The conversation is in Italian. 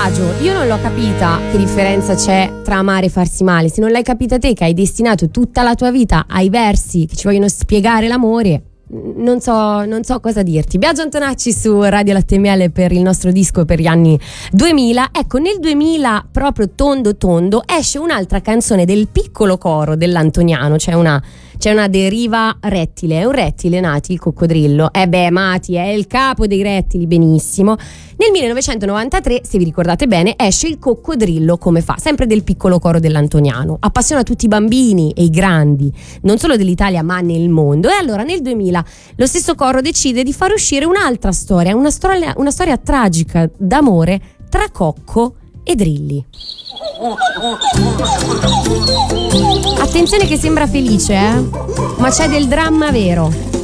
Biagio, io non l'ho capita che differenza c'è tra amare e farsi male. Se non l'hai capita te, che hai destinato tutta la tua vita ai versi che ci vogliono spiegare l'amore, non so cosa dirti. Biagio Antonacci su Radio Latte e Miele per il nostro disco per gli anni 2000. Ecco, nel 2000 proprio tondo esce un'altra canzone del piccolo coro dell'Antoniano. C'è una deriva rettile, è un rettile, Nati, il coccodrillo. Mati è il capo dei rettili, benissimo. Nel 1993, se vi ricordate bene, esce il coccodrillo come fa, sempre del piccolo coro dell'Antoniano. Appassiona tutti i bambini e i grandi, non solo dell'Italia ma nel mondo. E allora nel 2000 lo stesso coro decide di far uscire un'altra storia, una storia tragica d'amore tra Cocco e Drilli. Attenzione che sembra felice, ma c'è del dramma vero.